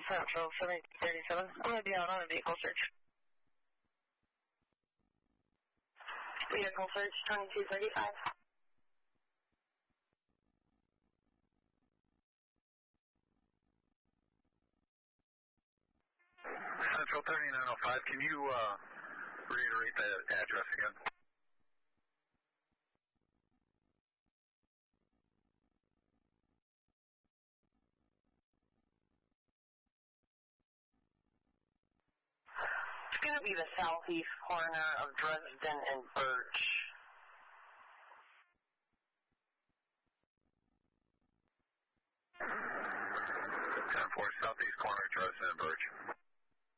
Central 7237. I'm going to be out on a vehicle search. Vehicle search 2235. Central 3905, can you reiterate the address again? It's going to be the southeast corner of Dresden and Birch. 10-4, southeast corner, Dresden and Birch.